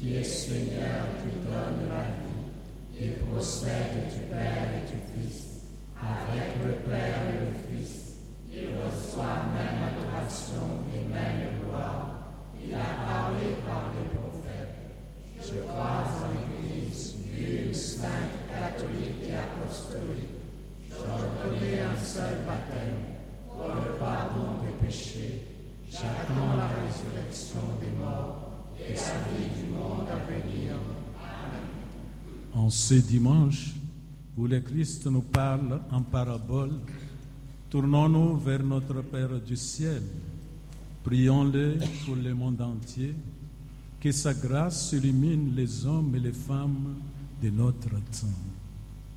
qui est Seigneur, qui donne la vie, et procède du Père et du Fils, avec le Père et le Fils, il reçoit même adoration et même gloire. Il a parlé par les prophètes. Je crois en l'Église, une sainte, catholique et apostolique. Je reconnais un seul baptême pour le pardon des péchés. J'attends la résurrection des morts et la vie du monde à venir. Amen. En ce dimanche où le Christ nous parle en parabole, tournons-nous vers notre Père du ciel. Prions-le pour le monde entier, que sa grâce illumine les hommes et les femmes de notre temps.